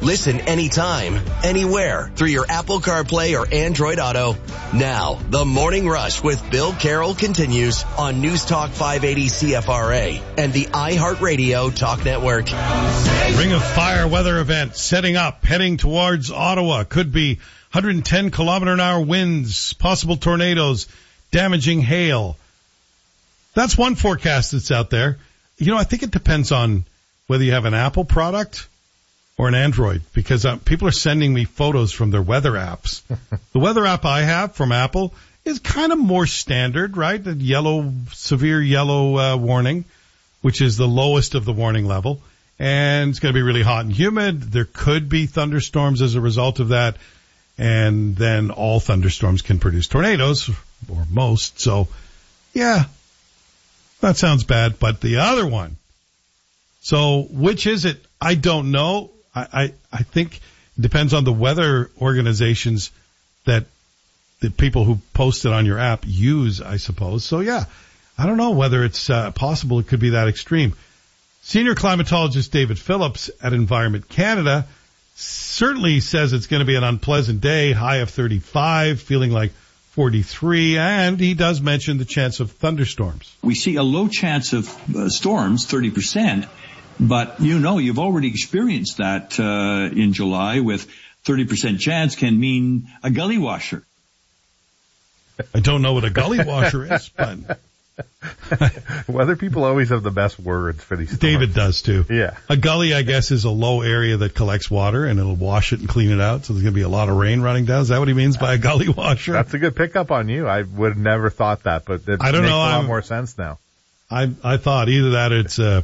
Listen anytime, anywhere through your Apple CarPlay or Android Auto. Now, the Morning Rush with Bill Carroll continues on News Talk 580 CFRA and the iHeartRadio Talk Network. Ring of Fire weather event setting up, heading towards Ottawa. Could be 110 kilometer an hour winds, possible tornadoes, damaging hail. That's one forecast that's out there. You know, I think it depends on whether you have an Apple product or an Android, because people are sending me photos from their weather apps. The weather app I have from Apple is kind of more standard, right? The yellow, severe yellow warning, which is the lowest of the warning level. And it's going to be really hot and humid. There could be thunderstorms as a result of that. And then all thunderstorms can produce tornadoes, or most. So, yeah, that sounds bad. But the other one, so which is it? I don't know. I think it depends on the weather organizations that the people who post it on your app use, I suppose. So, yeah, I don't know whether it's possible it could be that extreme. Senior climatologist David Phillips at Environment Canada certainly says it's going to be an unpleasant day, high of 35, feeling like 43, and he does mention the chance of thunderstorms. We see a low chance of storms, 30%, but you've already experienced that in July with 30% chance can mean a gully washer. I don't know what a gully washer is, but... Weather people always have the best words for these storms. David does too. Yeah. A gully, I guess, is a low area that collects water and it'll wash it and clean it out. So there's going to be a lot of rain running down. Is that what he means by a gully washer? That's a good pickup on you. I would have never thought that, but it I don't makes know. a lot more sense now. I thought either that or it's a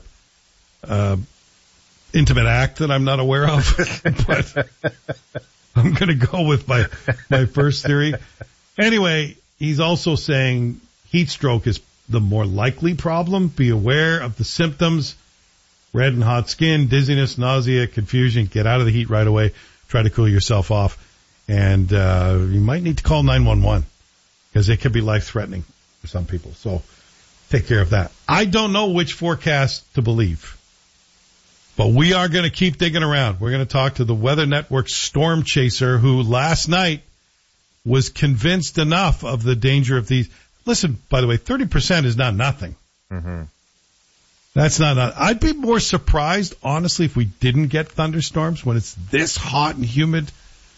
intimate act that I'm not aware of, but I'm going to go with my first theory. Anyway, he's also saying heat stroke is the more likely problem. Be aware of the symptoms: red and hot skin, dizziness, nausea, confusion. Get out of the heat right away. Try to cool yourself off. And you might need to call 911 because it could be life-threatening for some people. So take care of that. I don't know which forecast to believe, but we are going to keep digging around. We're going to talk to the Weather Network storm chaser who last night was convinced enough of the danger of these. Listen, by the way, 30% is not nothing. Mm-hmm. That's not. I'd be more surprised, honestly, if we didn't get thunderstorms when it's this hot and humid.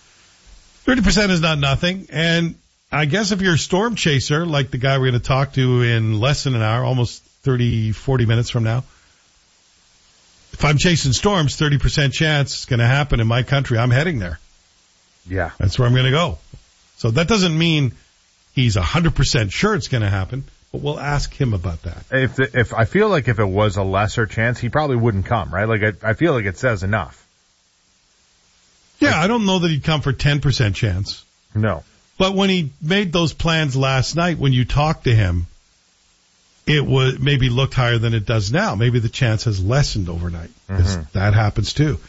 30% is not nothing. And I guess if you're a storm chaser, like the guy we're going to talk to in less than an hour, almost 40 minutes from now, if I'm chasing storms, 30% chance it's going to happen in my country. I'm heading there. Yeah. That's where I'm going to go. So that doesn't mean he's 100% sure it's going to happen, but we'll ask him about that. If I feel like if it was a lesser chance, he probably wouldn't come, right? Like I feel like it says enough. Yeah, I don't know that he'd come for 10% chance. No. But when he made those plans last night, when you talked to him, it was maybe looked higher than it does now. Maybe the chance has lessened overnight. Mm-hmm. That happens too.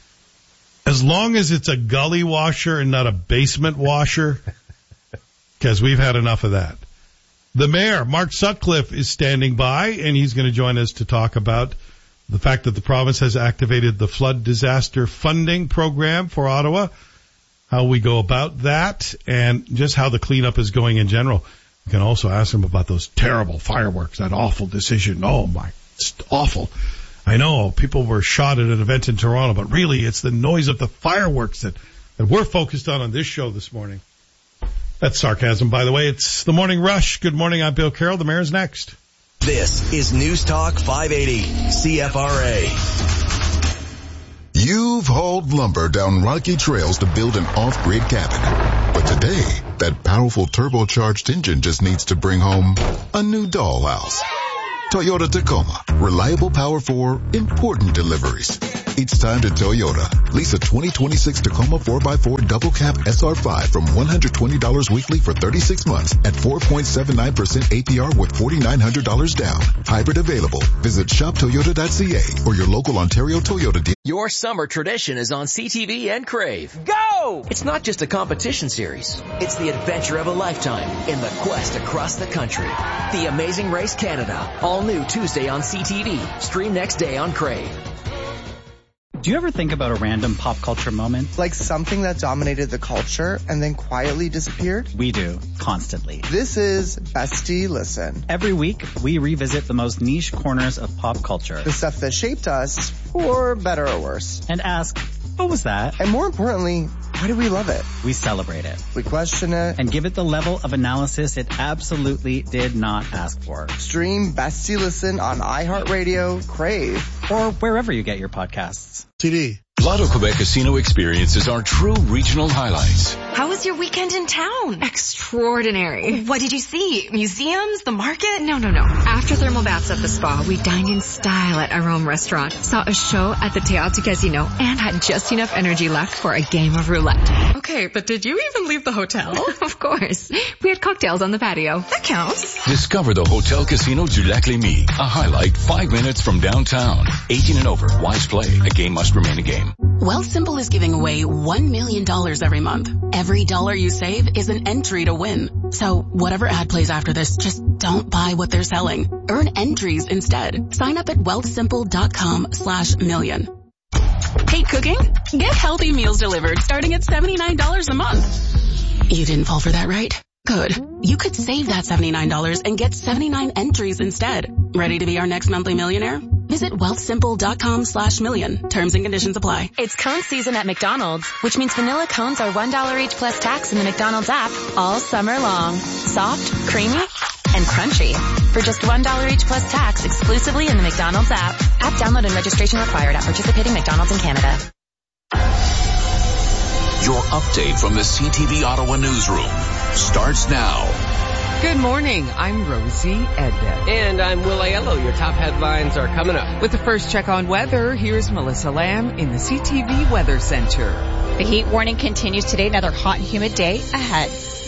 As long as it's a gully washer and not a basement washer, because we've had enough of that. The mayor, Mark Sutcliffe, is standing by, and he's going to join us to talk about the fact that the province has activated the flood disaster funding program for Ottawa, how we go about that, and just how the cleanup is going in general. We can also ask him about those terrible fireworks, that awful decision. Oh, my, it's awful. I know people were shot at an event in Toronto, but really it's the noise of the fireworks that we're focused on this show this morning. That's sarcasm, by the way. It's the Morning Rush. Good morning. I'm Bill Carroll. The mayor's next. This is News Talk 580 CFRA. You've hauled lumber down rocky trails to build an off-grid cabin. But today, that powerful turbocharged engine just needs to bring home a new dollhouse. Toyota Tacoma. Reliable power for important deliveries. It's time to Toyota. Lease a 2026 Tacoma 4x4 double cab SR5 from $120 weekly for 36 months at 4.79% APR with $4,900 down. Hybrid available. Visit shoptoyota.ca or your local Ontario Toyota dealer. Your summer tradition is on CTV and Crave. Go! It's not just a competition series. It's the adventure of a lifetime in the quest across the country. The Amazing Race Canada. All new Tuesday on CTV. Stream next day on Crave. Do you ever think about a random pop culture moment? Like something that dominated the culture and then quietly disappeared? We do, constantly. This is Bestie Listen. Every week, we revisit the most niche corners of pop culture. The stuff that shaped us, for better or worse. And ask, what was that? And more importantly, why do we love it? We celebrate it. We question it. And give it the level of analysis it absolutely did not ask for. Stream Bestie Listen on iHeartRadio, Crave, or wherever you get your podcasts. TD. Lotto Quebec Casino experiences are true regional highlights. How was your weekend in town? Extraordinary. What did you see? Museums? The market? No. After thermal baths at the spa, we dined in style at Arome Restaurant, saw a show at the Teatro Casino, and had just enough energy left for a game of roulette. Okay, but did you even leave the hotel? Of course. We had cocktails on the patio. That counts. Discover the Hotel Casino du Lac-Lémy, a highlight 5 minutes from downtown. 18 and over. Wise play. A game must remain a game. Wealthsimple is giving away $1 million every month. Every dollar you save is an entry to win. So whatever ad plays after this, just don't buy what they're selling. Earn entries instead. Sign up at wealthsimple.com/million. Hate cooking? Get healthy meals delivered starting at $79 a month. You didn't fall for that, right? Good. You could save that $79 and get 79 entries instead. Ready to be our next monthly millionaire? Visit wealthsimple.com/million. Terms and conditions apply. It's cone season at McDonald's, which means vanilla cones are $1 each plus tax in the McDonald's app all summer long. Soft, creamy, and crunchy. For just $1 each plus tax exclusively in the McDonald's app. App download and registration required at participating McDonald's in Canada. Your update from the CTV Ottawa newsroom starts now. Good morning. I'm Rosie Edda. And I'm Will Aiello. Your top headlines are coming up. With the first check on weather, here's Melissa Lamb in the CTV Weather Center. The heat warning continues today. Another hot and humid day ahead.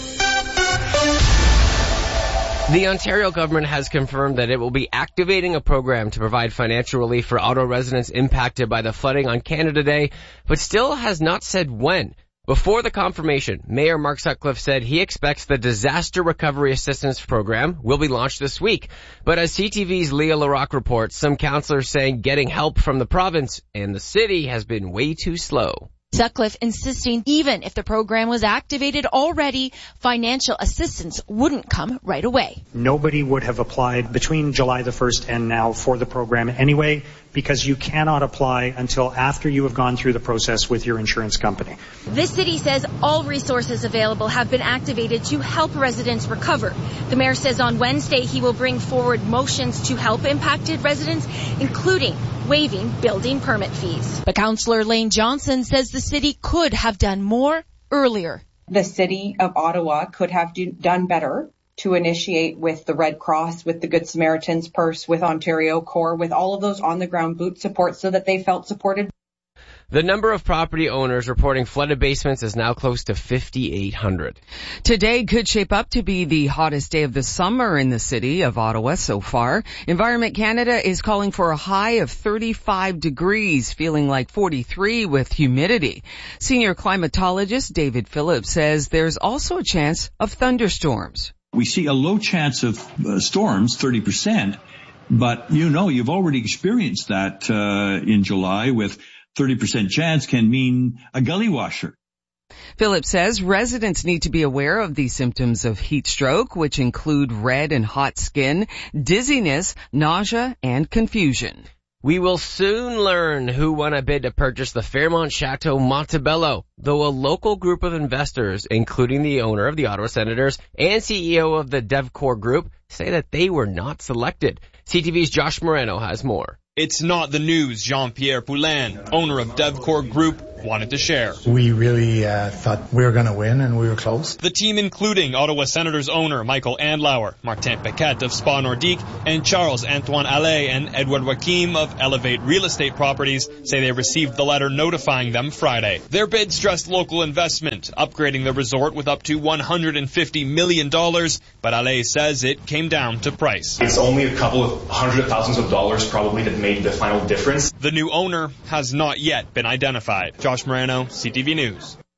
The Ontario government has confirmed that it will be activating a program to provide financial relief for Ottawa residents impacted by the flooding on Canada Day, but still has not said when. Before the confirmation, Mayor Mark Sutcliffe said he expects the Disaster Recovery Assistance Program will be launched this week. But as CTV's Leah Larocque reports, some councillors saying getting help from the province and the city has been way too slow. Sutcliffe insisting even if the program was activated already, financial assistance wouldn't come right away. Nobody would have applied between July the 1st and now for the program anyway, because you cannot apply until after you have gone through the process with your insurance company. The city says all resources available have been activated to help residents recover. The mayor says on Wednesday he will bring forward motions to help impacted residents, including waiving building permit fees. But Councillor Lane Johnson says the city could have done more earlier. The city of Ottawa could have done better to initiate with the Red Cross, with the Good Samaritan's Purse, with Ontario Corps, with all of those on-the-ground boot support so that they felt supported. The number of property owners reporting flooded basements is now close to 5,800. Today could shape up to be the hottest day of the summer in the city of Ottawa so far. Environment Canada is calling for a high of 35 degrees, feeling like 43 with humidity. Senior climatologist David Phillips says there's also a chance of thunderstorms. We see a low chance of storms, 30%, but you've already experienced that in July with 30% chance can mean a gully washer. Phillips says residents need to be aware of the symptoms of heat stroke, which include red and hot skin, dizziness, nausea, and confusion. We will soon learn who won a bid to purchase the Fairmont Chateau Montebello, though a local group of investors, including the owner of the Ottawa Senators and CEO of the DevCore Group, say that they were not selected. CTV's Josh Moreno has more. It's not the news Jean-Pierre Poulin, owner of DevCore Group, wanted to share. We really thought we were going to win, and we were close. The team, including Ottawa Senators owner Michael Andlauer, Martin Paquette of Spa Nordique, and Charles-Antoine Allais and Edward Joachim of Elevate Real Estate Properties, say they received the letter notifying them Friday. Their bid stressed local investment, upgrading the resort with up to $150 million, but Allais says it came down to price. It's only a couple of hundred thousands of dollars probably that made the final difference. The new owner has not yet been identified. Josh Moreno, CTV News.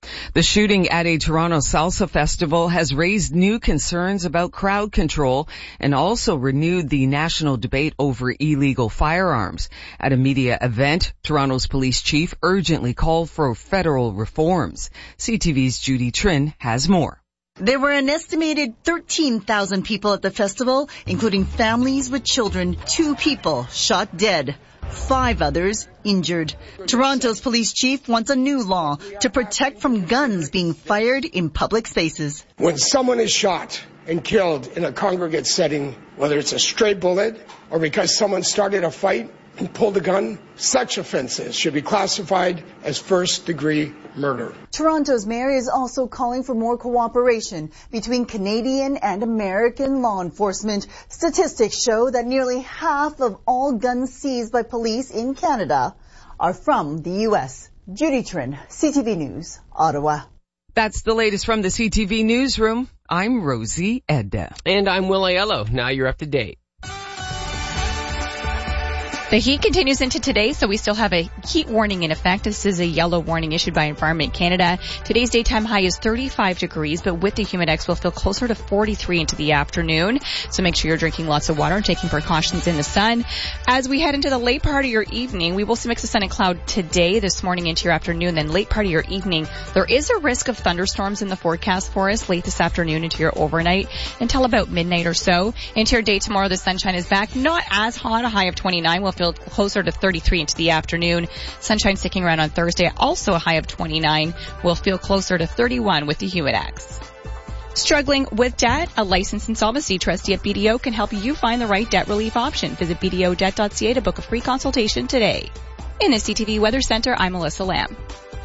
The shooting at a Toronto salsa festival has raised new concerns about crowd control and also renewed the national debate over illegal firearms. At a media event, Toronto's police chief urgently called for federal reforms. CTV's Judy Trin has more. There were an estimated 13,000 people at the festival, including families with children. 2 people shot dead. 5 others injured. Toronto's police chief wants a new law to protect from guns being fired in public spaces. When someone is shot and killed in a congregate setting, whether it's a stray bullet or because someone started a fight and pulled a gun, such offenses should be classified as first-degree murder. Toronto's mayor is also calling for more cooperation between Canadian and American law enforcement. Statistics show that nearly half of all guns seized by police in Canada are from the U.S. Judy Trin, CTV News, Ottawa. That's the latest from the CTV newsroom. I'm Rosie Edda. And I'm Will Aiello. Now you're up to date. The heat continues into today, so we still have a heat warning in effect. This is a yellow warning issued by Environment Canada. Today's daytime high is 35 degrees, but with the Humidex, we'll feel closer to 43 into the afternoon. So make sure you're drinking lots of water and taking precautions in the sun. As we head into the late part of your evening, we will see mix of sun and cloud today, this morning into your afternoon. Then late part of your evening, there is a risk of thunderstorms in the forecast for us late this afternoon into your overnight until about midnight or so. Into your day tomorrow, the sunshine is back. Not as hot, a high of 29. We'll feel closer to 33 into the afternoon. Sunshine sticking around on Thursday, also a high of 29. We'll feel closer to 31 with the Humidex. Struggling with debt? A licensed insolvency trustee at BDO can help you find the right debt relief option. Visit BDOdebt.ca to book a free consultation today. In the CTV Weather Center, I'm Melissa Lamb.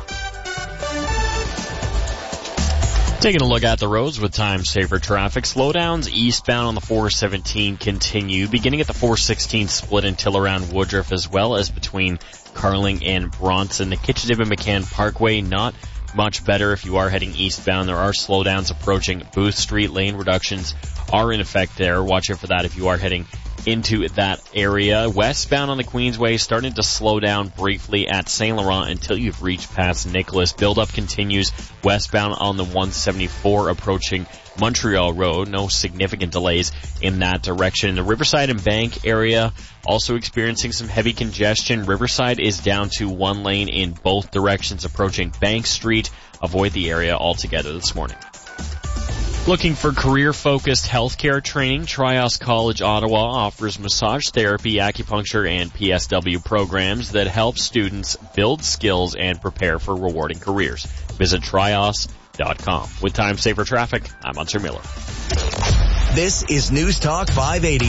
Taking a look at the roads with time saver traffic. Slowdowns eastbound on the 417 continue, beginning at the 416 split until around Woodruff, as well as between Carling and Bronson. The Kitchissippi-McCann Parkway, not much better if you are heading eastbound. There are slowdowns approaching Booth Street. Lane reductions are in effect there. Watch out for that if you are heading into that area. Westbound on the Queensway, starting to slow down briefly at Saint Laurent until you've reached past Nicholas. Build-up continues westbound on the 174 approaching Montreal Road. No significant delays in that direction. The Riverside and Bank area also experiencing some heavy congestion. Riverside is down to 1 lane in both directions approaching Bank Street. Avoid the area altogether this morning. Looking for career-focused healthcare training? Trios College Ottawa offers massage therapy, acupuncture, and PSW programs that help students build skills and prepare for rewarding careers. Visit trios.com. With time saver traffic, I'm Hunter Miller. This is News Talk 580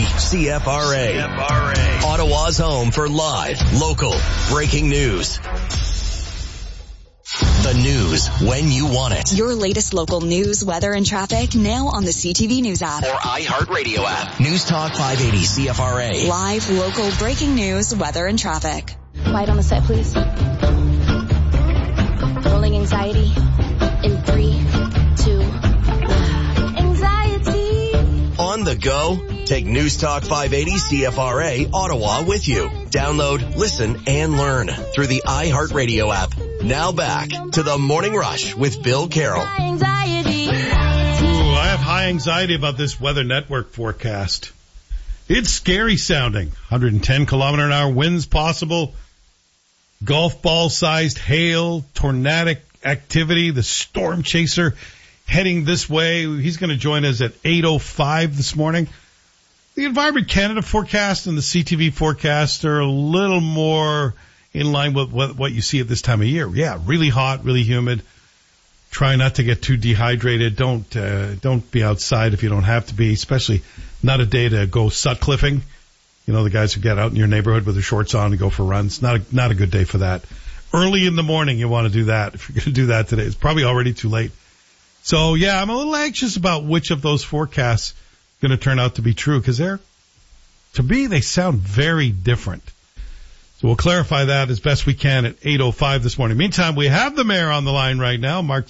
CFRA. Ottawa's home for live, local, breaking news. The news when you want it. Your latest local news, weather, and traffic now on the CTV News app. Or iHeartRadio app. News Talk 580 CFRA. Live, local, breaking news, weather, and traffic. Light on the set, please. Rolling anxiety in 3, 2, 1. Anxiety. On the go? Take News Talk 580 CFRA Ottawa with you. Download, listen, and learn through the iHeartRadio app. Now back to the Morning Rush with Bill Carroll. Ooh, I have high anxiety about this Weather Network forecast. It's scary sounding. 110 kilometer an hour winds possible. Golf ball sized hail, tornadic activity, the storm chaser heading this way. He's going to join us at 8:05 this morning. The Environment Canada forecast and the CTV forecast are a little more in line with what you see at this time of year. Yeah, really hot, really humid. Try not to get too dehydrated. Don't be outside if you don't have to be, especially not a day to go Sutcliffing. You know, the guys who get out in your neighborhood with their shorts on and go for runs. Not a good day for that. Early in the morning you want to do that. If you're going to do that today, it's probably already too late. So yeah, I'm a little anxious about which of those forecasts going to turn out to be true, because to me, they sound very different. So we'll clarify that as best we can at 8:05 this morning. Meantime, we have the mayor on the line right now, Mark